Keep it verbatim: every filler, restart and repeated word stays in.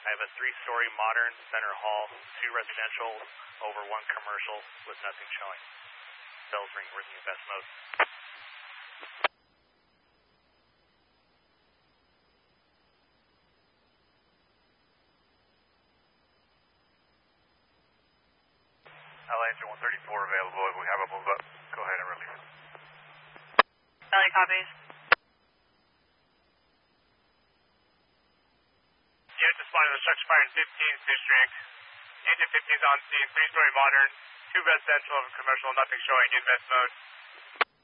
I have a three-story modern center hall, two residential, over one commercial with nothing showing. Bells ring, we're in the invest mode. L A engine one thirty-four available. If we have a move up, go ahead and release. L A copies. Unit responding to structure fire in fifteenth District. Engine fifteen is on scene, three-story modern, two residential and commercial, nothing showing, invest mode.